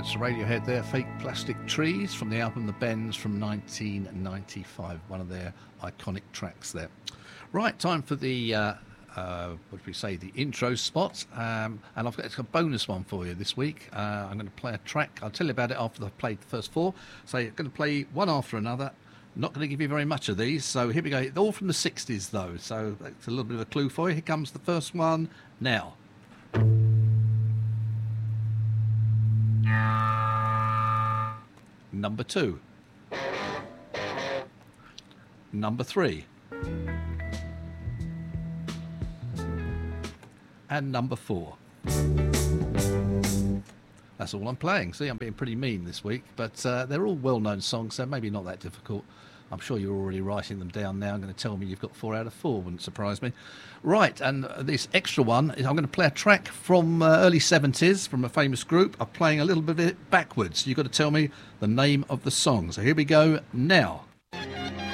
That's Radiohead there, Fake Plastic Trees, from the album The Bends from 1995, one of their iconic tracks there. Right, time for the, what did we say, the intro spot, and I've got a bonus one for you this week. I'm going to play a track, I'll tell you about it after I've played the first four, so I'm going to play one after another. Not going to give you very much of these, so here we go. They're all from the 60s, though, so that's a little bit of a clue for you. Here comes the first one now. Number 2. Number 3. And number 4. That's all I'm playing. See, I'm being pretty mean this week, but they're all well-known songs, so maybe not that difficult. I'm sure you're already writing them down now. I'm going to tell me you've got 4 out of 4. Wouldn't surprise me. Right, and this extra one, I'm going to play a track from early 70s from a famous group. I'm playing a little bit of it backwards. You've got to tell me the name of the song. So here we go now.